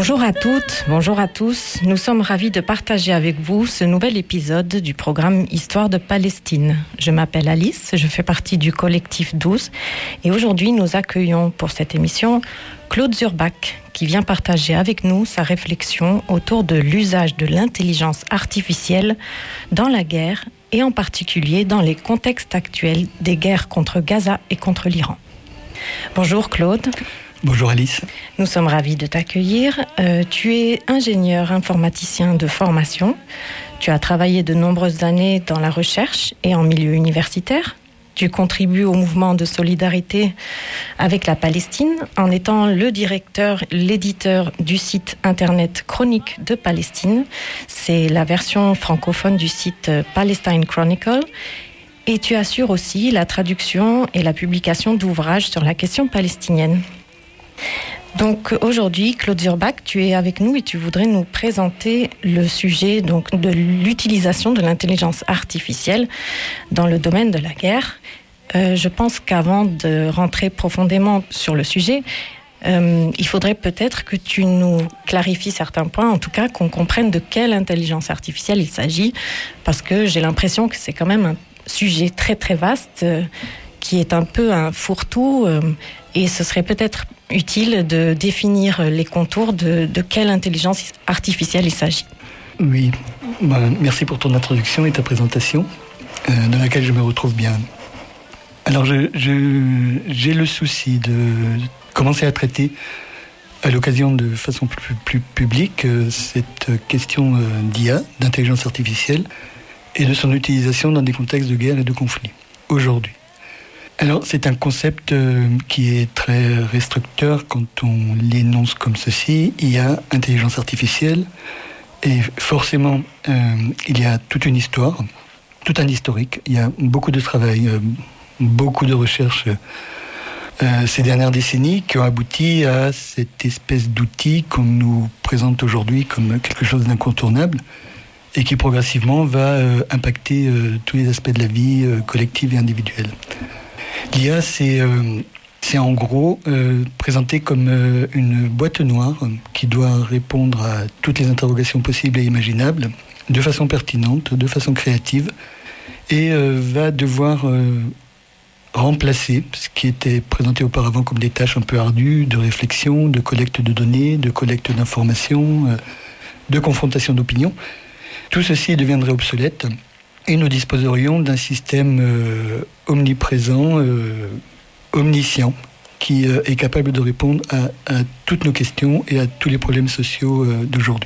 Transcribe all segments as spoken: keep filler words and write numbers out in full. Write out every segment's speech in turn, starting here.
Bonjour à toutes, bonjour à tous. Nous sommes ravis de partager avec vous ce nouvel épisode du programme Histoire de Palestine. Je m'appelle Alice, je fais partie du collectif douze et aujourd'hui nous accueillons pour cette émission Claude Zurbach qui vient partager avec nous sa réflexion autour de l'usage de l'intelligence artificielle dans la guerre et en particulier dans les contextes actuels des guerres contre Gaza et contre l'Iran. Bonjour Claude. Bonjour Alice. Nous sommes ravis de t'accueillir. Euh, tu es ingénieur informaticien de formation. Tu as travaillé de nombreuses années dans la recherche et en milieu universitaire. Tu contribues au mouvement de solidarité avec la Palestine en étant le directeur, l'éditeur du site internet Chronique de Palestine. C'est la version francophone du site Palestine Chronicle. Et tu assures aussi la traduction et la publication d'ouvrages sur la question palestinienne. Donc aujourd'hui, Claude Zurbach, tu es avec nous et tu voudrais nous présenter le sujet donc, de l'utilisation de l'intelligence artificielle dans le domaine de la guerre. Euh, je pense qu'avant de rentrer profondément sur le sujet, euh, il faudrait peut-être que tu nous clarifies certains points, en tout cas qu'on comprenne de quelle intelligence artificielle il s'agit, parce que j'ai l'impression que c'est quand même un sujet très très vaste, euh, qui est un peu un fourre-tout, euh, et ce serait peut-être utile de définir les contours de, de quelle intelligence artificielle il s'agit. Oui, ben, merci pour ton introduction et ta présentation, euh, dans laquelle je me retrouve bien. Alors, je, je, j'ai le souci de commencer à traiter, à l'occasion de façon plus, plus publique, euh, cette question euh, d'I A, d'intelligence artificielle, et de son utilisation dans des contextes de guerre et de conflit, aujourd'hui. Alors, c'est un concept euh, qui est très restricteur quand on l'énonce comme ceci. Il y a intelligence artificielle et forcément, euh, il y a toute une histoire, tout un historique. Il y a beaucoup de travail, euh, beaucoup de recherches euh, ces dernières décennies qui ont abouti à cette espèce d'outil qu'on nous présente aujourd'hui comme quelque chose d'incontournable et qui progressivement va euh, impacter euh, tous les aspects de la vie euh, collective et individuelle. L'I A, c'est, euh, c'est en gros euh, présenté comme euh, une boîte noire qui doit répondre à toutes les interrogations possibles et imaginables de façon pertinente, de façon créative, et euh, va devoir euh, remplacer ce qui était présenté auparavant comme des tâches un peu ardues de réflexion, de collecte de données, de collecte d'informations, euh, de confrontation d'opinions. Tout ceci deviendrait obsolète. Et nous disposerions d'un système euh, omniprésent, euh, omniscient, qui euh, est capable de répondre à, à toutes nos questions et à tous les problèmes sociaux euh, d'aujourd'hui.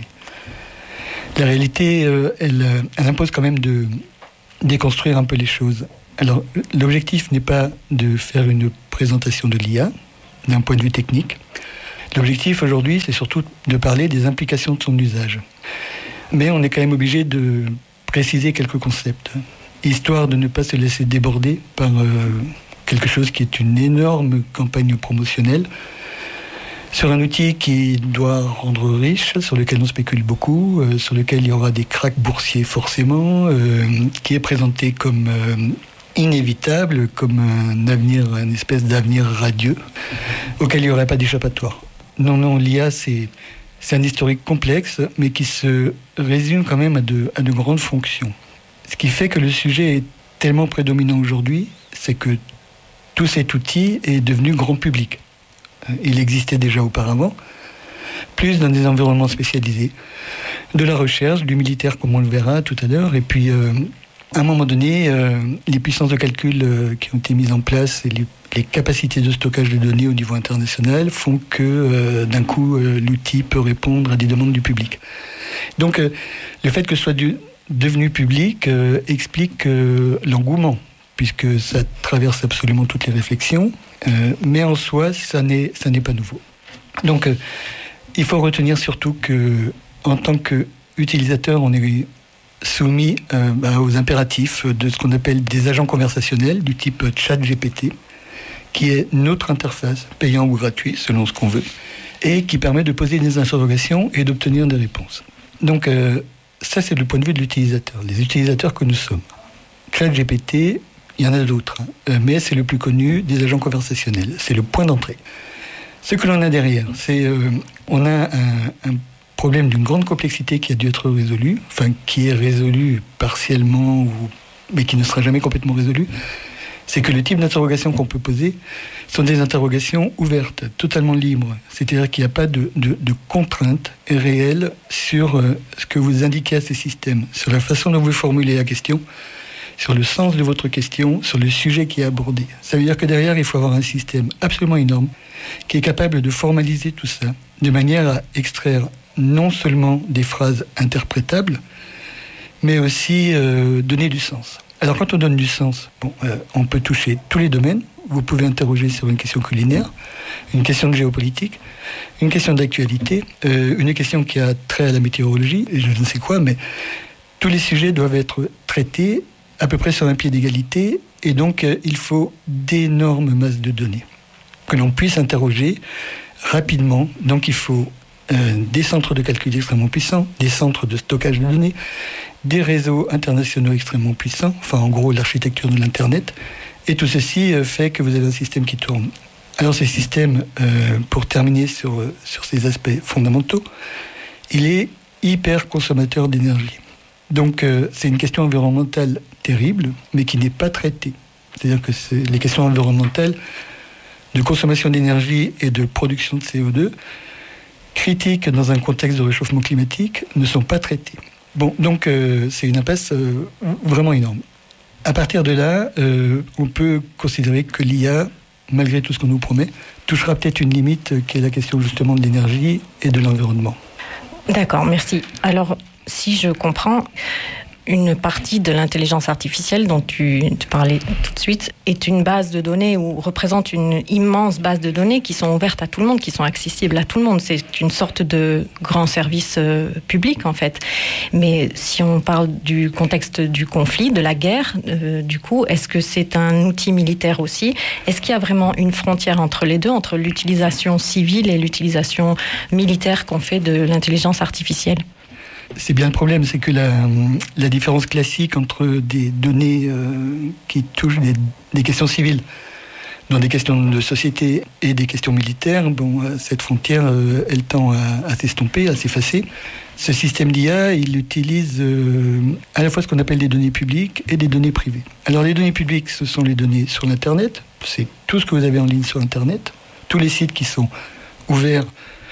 La réalité, euh, elle, elle impose quand même de déconstruire un peu les choses. Alors, l'objectif n'est pas de faire une présentation de l'I A d'un point de vue technique. L'objectif aujourd'hui, c'est surtout de parler des implications de son usage. Mais on est quand même obligé de préciser quelques concepts, histoire de ne pas se laisser déborder par euh, quelque chose qui est une énorme campagne promotionnelle sur un outil qui doit rendre riche, sur lequel on spécule beaucoup, euh, sur lequel il y aura des cracks boursiers forcément, euh, qui est présenté comme euh, inévitable, comme un avenir, une espèce d'avenir radieux, auquel il n'y aurait pas d'échappatoire. Non, non, l'I A, c'est... C'est un historique complexe, mais qui se résume quand même à de, à de grandes fonctions. Ce qui fait que le sujet est tellement prédominant aujourd'hui, c'est que tout cet outil est devenu grand public. Il existait déjà auparavant, plus dans des environnements spécialisés, de la recherche, du militaire comme on le verra tout à l'heure, et puis euh, à un moment donné, euh, les puissances de calcul euh, qui ont été mises en place et les Les capacités de stockage de données au niveau international font que, euh, d'un coup, euh, l'outil peut répondre à des demandes du public. Donc, euh, le fait que ce soit du, devenu public euh, explique euh, l'engouement, puisque ça traverse absolument toutes les réflexions, euh, mais en soi, ça n'est, ça n'est pas nouveau. Donc, euh, il faut retenir surtout que, en tant qu'utilisateur, on est soumis euh, bah, aux impératifs de ce qu'on appelle des agents conversationnels du type ChatGPT, qui est notre interface, payant ou gratuit, selon ce qu'on veut, et qui permet de poser des interrogations et d'obtenir des réponses. Donc, euh, ça, c'est le point de vue de l'utilisateur, les utilisateurs que nous sommes. ChatGPT, il y en a d'autres, hein, mais c'est le plus connu des agents conversationnels. C'est le point d'entrée. Ce que l'on a derrière, c'est euh, on a un, un problème d'une grande complexité qui a dû être résolu, enfin qui est résolu partiellement, ou, mais qui ne sera jamais complètement résolu. C'est que le type d'interrogation qu'on peut poser sont des interrogations ouvertes, totalement libres. C'est-à-dire qu'il n'y a pas de, de, de contraintes réelles sur euh, ce que vous indiquez à ces systèmes, sur la façon dont vous formulez la question, sur le sens de votre question, sur le sujet qui est abordé. Ça veut dire que derrière, il faut avoir un système absolument énorme qui est capable de formaliser tout ça de manière à extraire non seulement des phrases interprétables, mais aussi euh, donner du sens. Alors quand on donne du sens, bon, euh, on peut toucher tous les domaines. Vous pouvez interroger sur une question culinaire, une question de géopolitique, une question d'actualité, euh, une question qui a trait à la météorologie, et je ne sais quoi, mais tous les sujets doivent être traités à peu près sur un pied d'égalité, et donc euh, il faut d'énormes masses de données que l'on puisse interroger rapidement. Donc il faut euh, des centres de calcul extrêmement puissants, des centres de stockage de données, des réseaux internationaux extrêmement puissants, enfin en gros l'architecture de l'Internet, et tout ceci euh, fait que vous avez un système qui tourne. Alors ce système, euh, pour terminer sur, euh, sur ces aspects fondamentaux, il est hyper consommateur d'énergie. Donc euh, c'est une question environnementale terrible, mais qui n'est pas traitée. C'est-à-dire que c'est les questions environnementales de consommation d'énergie et de production de C O deux, critiques dans un contexte de réchauffement climatique, ne sont pas traitées. Bon, donc euh, c'est une impasse euh, vraiment énorme. À partir de là, euh, on peut considérer que l'I A, malgré tout ce qu'on nous promet, touchera peut-être une limite euh, qui est la question justement de l'énergie et de l'environnement. D'accord, merci. Alors, si je comprends, une partie de l'intelligence artificielle dont tu, tu parlais tout de suite est une base de données ou représente une immense base de données qui sont ouvertes à tout le monde, qui sont accessibles à tout le monde. C'est une sorte de grand service euh, public en fait. Mais si on parle du contexte du conflit, de la guerre, euh, du coup, est-ce que c'est un outil militaire aussi ? Est-ce qu'il y a vraiment une frontière entre les deux, entre l'utilisation civile et l'utilisation militaire qu'on fait de l'intelligence artificielle ? C'est bien le problème, c'est que la, la différence classique entre des données euh, qui touchent des, des questions civiles, dans des questions de société et des questions militaires, bon, cette frontière, euh, elle tend à, à s'estomper, à s'effacer. Ce système d'I A, il utilise euh, à la fois ce qu'on appelle des données publiques et des données privées. Alors les données publiques, ce sont les données sur l'Internet, c'est tout ce que vous avez en ligne sur Internet, tous les sites qui sont ouverts,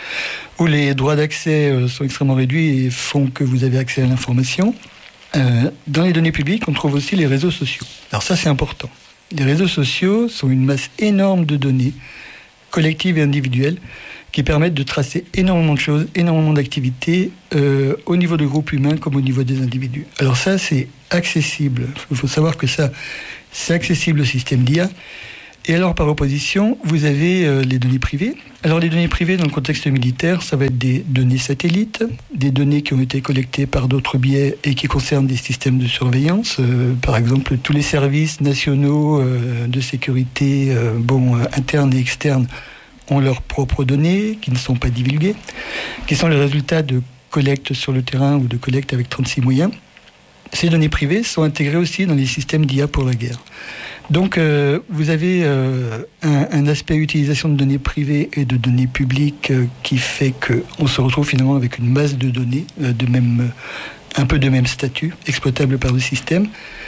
où les droits d'accès sont extrêmement réduits et font que vous avez accès à l'information. Euh, dans les données publiques, on trouve aussi les réseaux sociaux. Alors ça, c'est important. Les réseaux sociaux sont une masse énorme de données, collectives et individuelles, qui permettent de tracer énormément de choses, énormément d'activités, euh, au niveau du groupe humain comme au niveau des individus. Alors ça, c'est accessible. Il faut savoir que ça, c'est accessible au système d'I A. Et alors, par opposition, vous avez euh, les données privées. Alors, les données privées, dans le contexte militaire, ça va être des données satellites, des données qui ont été collectées par d'autres biais et qui concernent des systèmes de surveillance. Euh, par exemple, tous les services nationaux euh, de sécurité, euh, bon, euh, internes et externes, ont leurs propres données, qui ne sont pas divulguées, qui sont les résultats de collectes sur le terrain ou de collectes avec trente-six moyens. Ces données privées sont intégrées aussi dans les systèmes d'I A pour la guerre. Donc, euh, vous avez euh, un, un aspect utilisation de données privées et de données publiques euh, qui fait qu'on se retrouve finalement avec une masse de données, euh, de même, euh, un peu de même statut, exploitable par le système.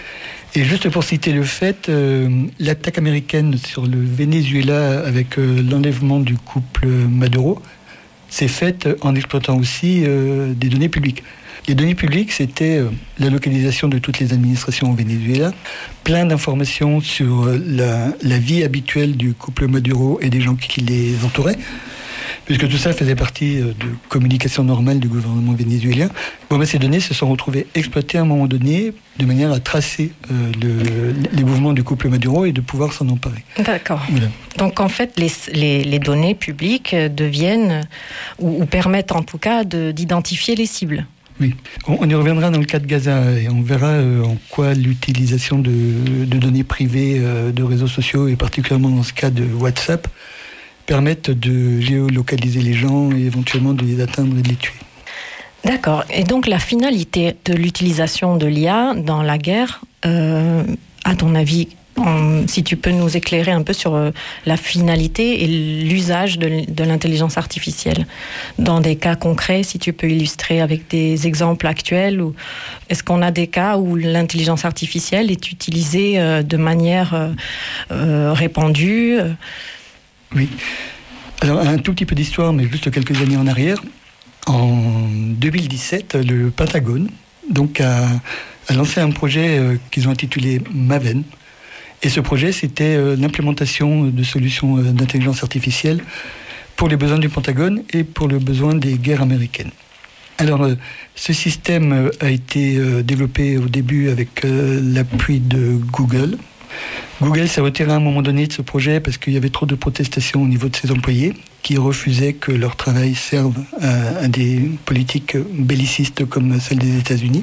Et juste pour citer le fait, euh, l'attaque américaine sur le Venezuela avec euh, l'enlèvement du couple Maduro s'est faite en exploitant aussi euh, des données publiques. Les données publiques, c'était euh, la localisation de toutes les administrations au Venezuela, plein d'informations sur euh, la, la vie habituelle du couple Maduro et des gens qui les entouraient, puisque tout ça faisait partie euh, de communication normale du gouvernement vénézuélien. Bon, ben, ces données se sont retrouvées exploitées à un moment donné, de manière à tracer euh, le, les mouvements du couple Maduro et de pouvoir s'en emparer. D'accord. Voilà. Donc en fait, les, les, les données publiques deviennent, ou, ou permettent en tout cas de, d'identifier les cibles. Oui, on y reviendra dans le cas de Gaza et on verra euh, en quoi l'utilisation de, de données privées euh, de réseaux sociaux, et particulièrement dans ce cas de WhatsApp, permettent de géolocaliser les gens et éventuellement de les atteindre et de les tuer. D'accord. Et donc la finalité de l'utilisation de l'I A dans la guerre, euh, à ton avis, En, si tu peux nous éclairer un peu sur euh, la finalité et l'usage de, de l'intelligence artificielle dans des cas concrets, si tu peux illustrer avec des exemples actuels, ou est-ce qu'on a des cas où l'intelligence artificielle est utilisée euh, de manière euh, euh, répandue? Oui. Alors, un tout petit peu d'histoire, mais juste quelques années en arrière. En deux mille dix-sept, le Pentagone donc, a, a lancé un projet euh, qu'ils ont intitulé Maven. Et ce projet, c'était euh, l'implémentation de solutions euh, d'intelligence artificielle pour les besoins du Pentagone et pour le besoin des guerres américaines. Alors, euh, ce système euh, a été euh, développé au début avec euh, l'appui de Google. Google s'est retiré à un moment donné de ce projet parce qu'il y avait trop de protestations au niveau de ses employés qui refusaient que leur travail serve à, à des politiques bellicistes comme celle des États-Unis.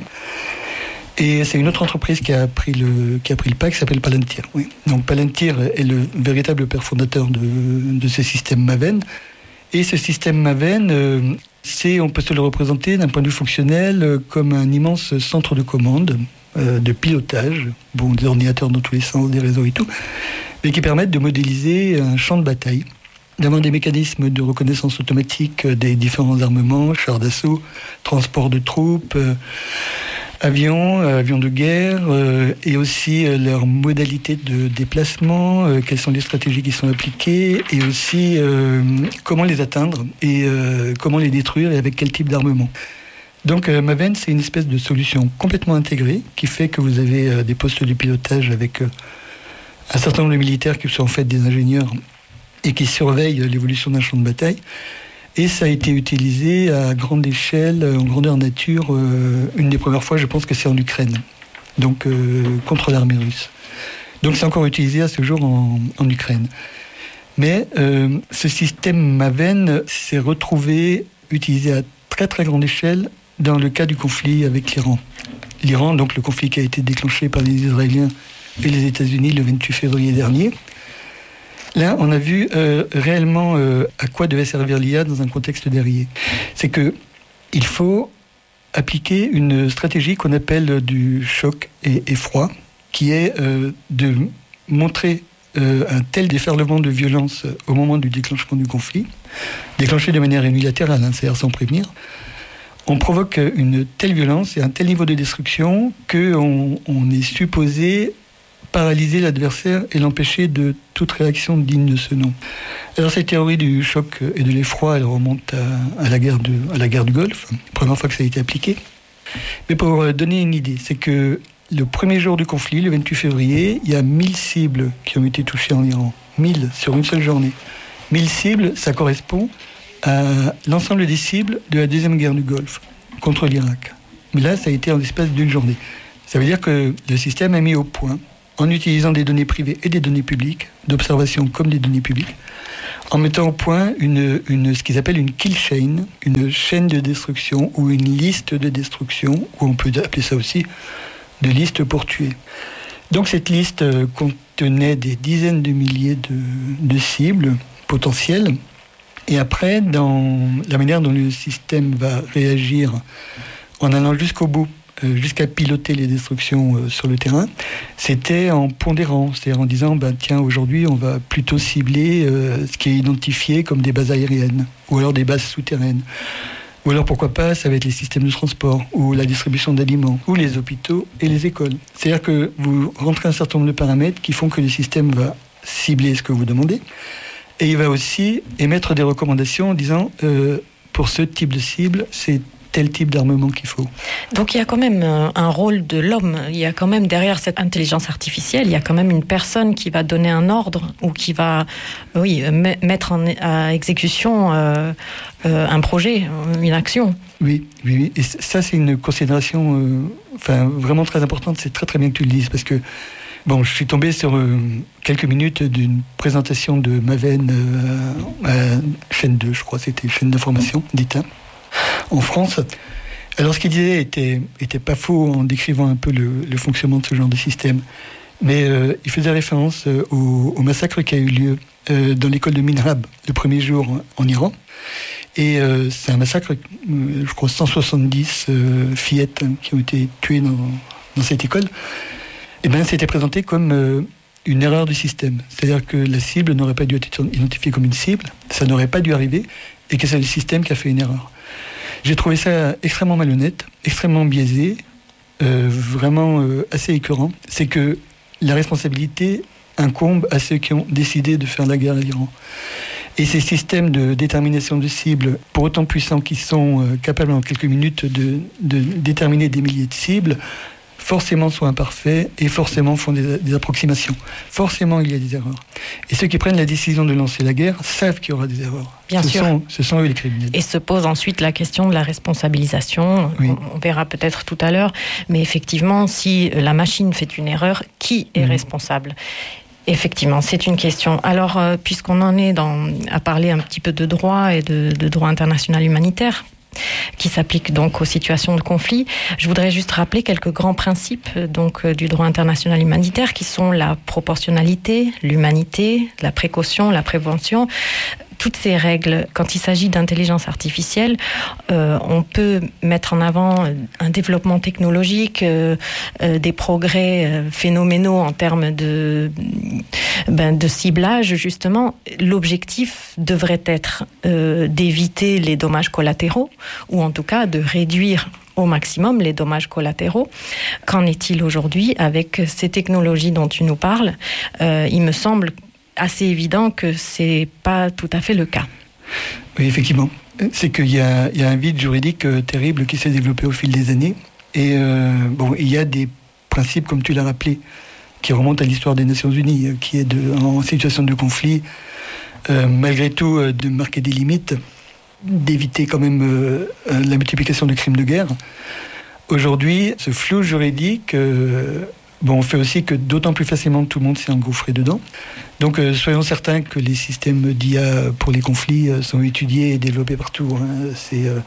Et c'est une autre entreprise qui a pris le, qui a pris le pas, qui s'appelle Palantir. Oui. Donc Palantir est le véritable père fondateur de, de ce système Maven. Et ce système Maven, euh, c'est, on peut se le représenter d'un point de vue fonctionnel euh, comme un immense centre de commande, euh, de pilotage, bon, des ordinateurs dans tous les sens, des réseaux et tout, mais qui permettent de modéliser un champ de bataille, d'avoir des mécanismes de reconnaissance automatique des différents armements, chars d'assaut, transport de troupes, euh, avions, euh, avions de guerre, euh, et aussi euh, leurs modalités de déplacement, euh, quelles sont les stratégies qui sont appliquées, et aussi euh, comment les atteindre, et euh, comment les détruire, et avec quel type d'armement. Donc euh, Maven, c'est une espèce de solution complètement intégrée, qui fait que vous avez euh, des postes de pilotage avec euh, un certain nombre de militaires qui sont en fait des ingénieurs, et qui surveillent l'évolution d'un champ de bataille. Et ça a été utilisé à grande échelle, en grandeur nature. Euh, une des premières fois, je pense que c'est en Ukraine, donc euh, contre l'armée russe. Donc c'est encore utilisé à ce jour en, en Ukraine. Mais euh, ce système Maven s'est retrouvé utilisé à très très grande échelle dans le cas du conflit avec l'Iran. L'Iran, donc le conflit qui a été déclenché par les Israéliens et les États-Unis le vingt-huit février dernier. Là, on a vu euh, réellement euh, à quoi devait servir l'I A dans un contexte guerrier. C'est que il faut appliquer une stratégie qu'on appelle du choc et effroi, qui est euh, de montrer euh, un tel déferlement de violence au moment du déclenchement du conflit, déclenché de manière unilatérale, hein, c'est-à-dire sans prévenir. On provoque une telle violence et un tel niveau de destruction qu'on on est supposé paralyser l'adversaire et l'empêcher de toute réaction digne de ce nom. Alors cette théorie du choc et de l'effroi, elle remonte à, à, la, guerre de, à la guerre du Golfe, première fois que ça a été appliqué. Mais pour donner une idée, c'est que le premier jour du conflit, le vingt-huit février, il y a mille cibles qui ont été touchées en Iran. mille sur une seule journée. mille cibles, ça correspond à l'ensemble des cibles de la deuxième guerre du Golfe contre l'Irak. Mais là, ça a été en l'espace d'une journée. Ça veut dire que le système a mis au point, en utilisant des données privées et des données publiques, d'observation comme des données publiques, en mettant au point une, une, ce qu'ils appellent une kill chain, une chaîne de destruction ou une liste de destruction, ou on peut appeler ça aussi de liste pour tuer. Donc cette liste contenait des dizaines de milliers de, de cibles potentielles, et après, dans la manière dont le système va réagir en allant jusqu'au bout, jusqu'à piloter les destructions euh, sur le terrain, c'était en pondérant, c'est-à-dire en disant, ben, tiens, aujourd'hui, on va plutôt cibler euh, ce qui est identifié comme des bases aériennes, ou alors des bases souterraines, ou alors, pourquoi pas, ça va être les systèmes de transport, ou la distribution d'aliments, ou les hôpitaux et les écoles. C'est-à-dire que vous rentrez un certain nombre de paramètres qui font que le système va cibler ce que vous demandez, et il va aussi émettre des recommandations en disant, euh, pour ce type de cible, c'est tel type d'armement qu'il faut. Donc il y a quand même un rôle de l'homme, il y a quand même derrière cette intelligence artificielle, il y a quand même une personne qui va donner un ordre ou qui va oui, mettre en, à exécution euh, euh, un projet, une action. Oui, oui, oui. Et ça c'est une considération euh, enfin, vraiment très importante, c'est très très bien que tu le dises, parce que bon, je suis tombé sur euh, quelques minutes d'une présentation de Maven euh, à chaîne deux, je crois, c'était chaîne d'information d'État, en France. Alors ce qu'il disait était, était pas faux en décrivant un peu le, le fonctionnement de ce genre de système, mais euh, il faisait référence euh, au, au massacre qui a eu lieu euh, dans l'école de Minrab le premier jour en Iran. Et euh, c'est un massacre, euh, je crois cent soixante-dix euh, fillettes hein, qui ont été tuées dans, dans cette école. Et bien c'était présenté comme euh, une erreur du système. C'est-à-dire que la cible n'aurait pas dû être identifiée comme une cible, ça n'aurait pas dû arriver, et que c'est le système qui a fait une erreur. J'ai trouvé ça extrêmement malhonnête, extrêmement biaisé, euh, vraiment euh, assez écœurant. C'est que la responsabilité incombe à ceux qui ont décidé de faire la guerre à l'Iran. Et ces systèmes de détermination de cibles, pour autant puissants qu'ils sont euh, capables en quelques minutes de, de déterminer des milliers de cibles, forcément sont imparfaits et forcément font des, des approximations. Forcément, il y a des erreurs. Et ceux qui prennent la décision de lancer la guerre savent qu'il y aura des erreurs. Bien ce sûr. Sont, ce sont eux les criminels. Et se pose ensuite la question de la responsabilisation. Oui. On, on verra peut-être tout à l'heure. Mais effectivement, si la machine fait une erreur, qui est mmh. responsable ? Effectivement, c'est une question. Alors, euh, puisqu'on en est dans, à parler un petit peu de droit et de, de droit international humanitaire, qui s'applique donc aux situations de conflit. Je voudrais juste rappeler quelques grands principes donc du droit international humanitaire qui sont la proportionnalité, l'humanité, la précaution, la prévention. Toutes ces règles, quand il s'agit d'intelligence artificielle, euh, on peut mettre en avant un développement technologique, euh, euh, des progrès euh, phénoménaux en termes de, ben, de ciblage, justement. L'objectif devrait être euh, d'éviter les dommages collatéraux, ou en tout cas de réduire au maximum les dommages collatéraux. Qu'en est-il aujourd'hui avec ces technologies dont tu nous parles ? euh, Il me semble assez évident que c'est pas tout à fait le cas. Oui, effectivement. C'est qu'il y a, il y a un vide juridique euh, terrible qui s'est développé au fil des années. Et euh, bon, il y a des principes, comme tu l'as rappelé, qui remontent à l'histoire des Nations Unies, euh, qui est de, en situation de conflit, euh, malgré tout, euh, de marquer des limites, d'éviter quand même euh, la multiplication de crimes de guerre. Aujourd'hui, ce flou juridique euh, bon, fait aussi que d'autant plus facilement tout le monde s'est engouffré dedans. Donc euh, soyons certains que les systèmes d'I A pour les conflits euh, sont étudiés et développés partout. Hein. C'est, euh,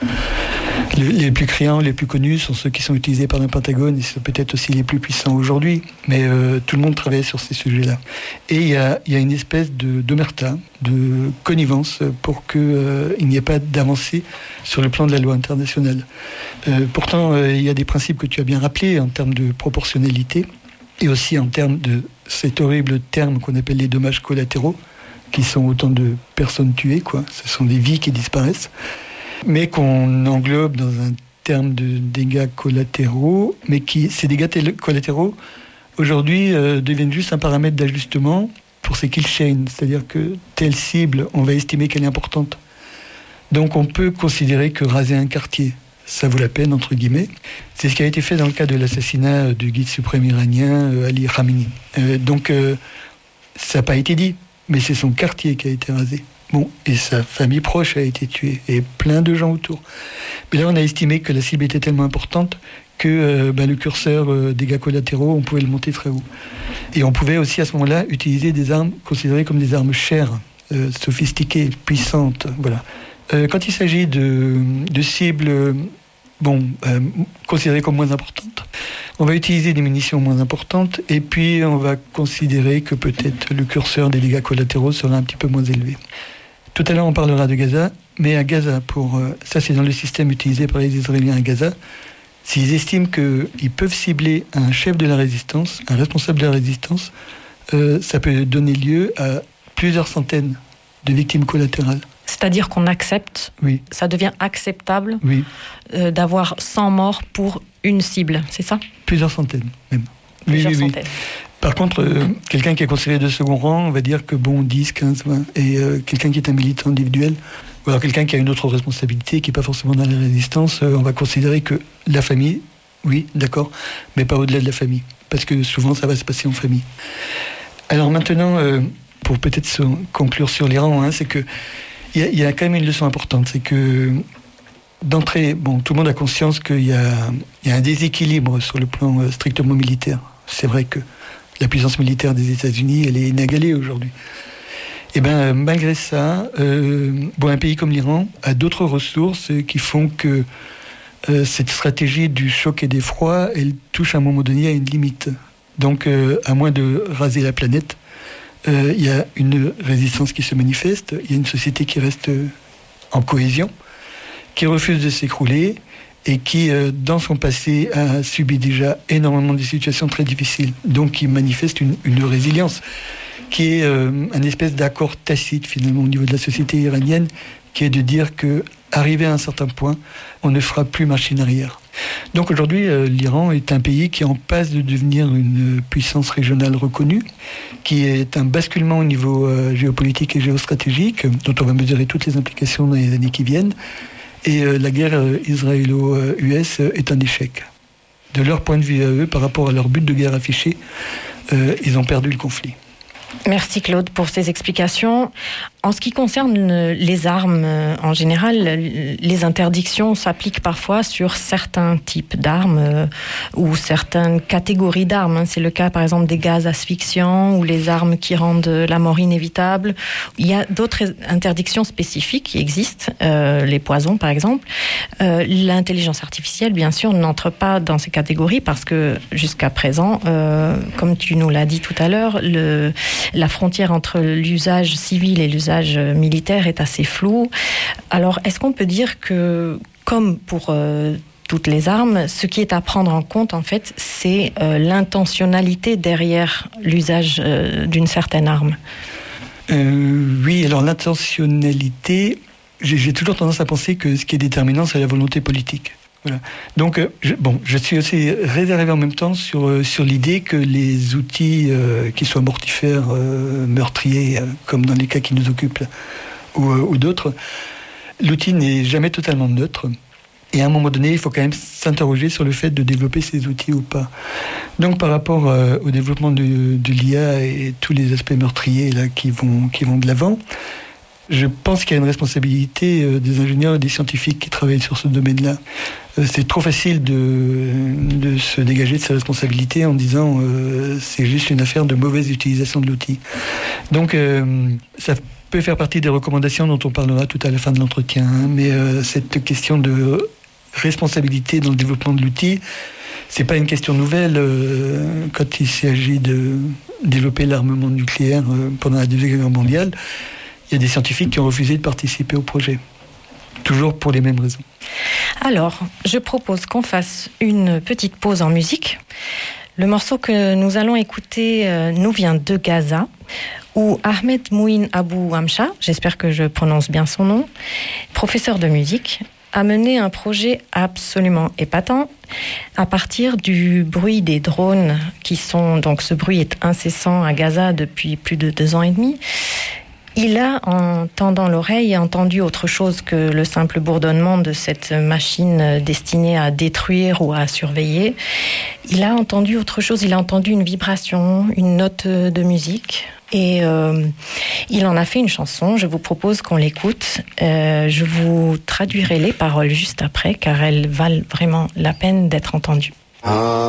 le, les plus criants, les plus connus sont ceux qui sont utilisés par le Pentagone et c'est peut-être aussi les plus puissants aujourd'hui. Mais euh, tout le monde travaille sur ces sujets-là. Et il y a, y a une espèce de, d'omerta, de connivence pour qu'il euh, n'y ait pas d'avancée sur le plan de la loi internationale. Euh, pourtant, il euh, y a des principes que tu as bien rappelés en termes de proportionnalité et aussi en termes de cet horrible terme qu'on appelle les dommages collatéraux, qui sont autant de personnes tuées, quoi. Ce sont des vies qui disparaissent, mais qu'on englobe dans un terme de dégâts collatéraux, mais qui, ces dégâts collatéraux, aujourd'hui, euh, deviennent juste un paramètre d'ajustement pour ces kill chains, c'est-à-dire que telle cible, on va estimer qu'elle est importante. Donc on peut considérer que raser un quartier, ça vaut la peine, entre guillemets. C'est ce qui a été fait dans le cas de l'assassinat du guide suprême iranien euh, Ali Khamenei. Euh, donc, euh, ça n'a pas été dit, mais c'est son quartier qui a été rasé. Bon, et sa famille proche a été tuée, et plein de gens autour. Mais là, on a estimé que la cible était tellement importante que euh, ben, le curseur euh, dégâts collatéraux, on pouvait le monter très haut. Et on pouvait aussi, à ce moment-là, utiliser des armes considérées comme des armes chères, euh, sophistiquées, puissantes, voilà. Euh, quand il s'agit de, de cibles bon, euh, considérées comme moins importantes, on va utiliser des munitions moins importantes et puis on va considérer que peut-être le curseur des dégâts collatéraux sera un petit peu moins élevé. Tout à l'heure, on parlera de Gaza, mais à Gaza, pour, euh, ça c'est dans le système utilisé par les Israéliens à Gaza, s'ils estiment qu'ils peuvent cibler un chef de la résistance, un responsable de la résistance, euh, ça peut donner lieu à plusieurs centaines de victimes collatérales. C'est-à-dire qu'on accepte, oui. Ça devient acceptable oui. euh, d'avoir cent morts pour une cible, c'est ça ? Plusieurs centaines, même. Plusieurs oui, oui, centaines. Oui. Par contre, euh, quelqu'un qui est considéré de second rang, on va dire que bon, dix, quinze, vingt. Et euh, quelqu'un qui est un militant individuel, ou alors quelqu'un qui a une autre responsabilité, qui n'est pas forcément dans la résistance, euh, on va considérer que la famille, oui, d'accord, mais pas au-delà de la famille. Parce que souvent, ça va se passer en famille. Alors maintenant, euh, pour peut-être se conclure sur l'Iran, hein, c'est que il y, y a quand même une leçon importante, c'est que d'entrée, bon, tout le monde a conscience qu'il y a, il y a un déséquilibre sur le plan euh, strictement militaire. C'est vrai que la puissance militaire des États-Unis, elle est inégalée aujourd'hui. Et bien, malgré ça, euh, bon, un pays comme l'Iran a d'autres ressources qui font que euh, cette stratégie du choc et d'effroi, elle touche à un moment donné à une limite. Donc, euh, à moins de raser la planète, il euh, y a une résistance qui se manifeste, il y a une société qui reste en cohésion, qui refuse de s'écrouler, et qui, euh, dans son passé, a subi déjà énormément de situations très difficiles. Donc, qui manifeste une, une résilience, qui est euh, un espèce d'accord tacite, finalement, au niveau de la société iranienne, qui est de dire que, arrivé à un certain point, on ne fera plus machine arrière. Donc aujourd'hui, euh, l'Iran est un pays qui est en passe de devenir une puissance régionale reconnue, qui est un basculement au niveau euh, géopolitique et géostratégique, dont on va mesurer toutes les implications dans les années qui viennent. Et euh, la guerre euh, israélo-U S euh, est un échec. De leur point de vue à eux, par rapport à leur but de guerre affiché, euh, ils ont perdu le conflit. Merci Claude pour ces explications. En ce qui concerne les armes en général, les interdictions s'appliquent parfois sur certains types d'armes ou certaines catégories d'armes. C'est le cas par exemple des gaz asphyxiants ou les armes qui rendent la mort inévitable. Il y a d'autres interdictions spécifiques qui existent, euh, les poisons par exemple. Euh, l'intelligence artificielle bien sûr n'entre pas dans ces catégories parce que jusqu'à présent, euh, comme tu nous l'as dit tout à l'heure, le la frontière entre l'usage civil et l'usage militaire est assez floue. Alors, est-ce qu'on peut dire que, comme pour euh, toutes les armes, ce qui est à prendre en compte, en fait, c'est euh, l'intentionnalité derrière l'usage euh, d'une certaine arme ? euh, Oui, alors l'intentionnalité, j'ai, j'ai toujours tendance à penser que ce qui est déterminant, c'est la volonté politique. Voilà. Donc, euh, je, bon, je suis aussi réservé en même temps sur, euh, sur l'idée que les outils, euh, qui soient mortifères, euh, meurtriers, euh, comme dans les cas qui nous occupent, là, ou, euh, ou d'autres, l'outil n'est jamais totalement neutre. Et à un moment donné, il faut quand même s'interroger sur le fait de développer ces outils ou pas. Donc, par rapport euh, au développement de, de l'I A et tous les aspects meurtriers là, qui vont, qui vont de l'avant, je pense qu'il y a une responsabilité euh, des ingénieurs et des scientifiques qui travaillent sur ce domaine-là. Euh, c'est trop facile de, de se dégager de ses responsabilités en disant euh, c'est juste une affaire de mauvaise utilisation de l'outil. Donc euh, ça peut faire partie des recommandations dont on parlera tout à la fin de l'entretien, hein, mais euh, cette question de responsabilité dans le développement de l'outil, c'est pas une question nouvelle euh, quand il s'agit de développer l'armement nucléaire euh, pendant la Deuxième Guerre mondiale. Il y a des scientifiques qui ont refusé de participer au projet. Toujours pour les mêmes raisons. Alors, je propose qu'on fasse une petite pause en musique. Le morceau que nous allons écouter euh, nous vient de Gaza, où Ahmed Mouin Abou Amcha, j'espère que je prononce bien son nom, professeur de musique, a mené un projet absolument épatant à partir du bruit des drones qui sont... Donc ce bruit est incessant à Gaza depuis plus de deux ans et demi. Il a, en tendant l'oreille, entendu autre chose que le simple bourdonnement de cette machine destinée à détruire ou à surveiller. Il a entendu autre chose, il a entendu une vibration, une note de musique. Et euh, il en a fait une chanson, je vous propose qu'on l'écoute. Euh, je vous traduirai les paroles juste après, car elles valent vraiment la peine d'être entendues.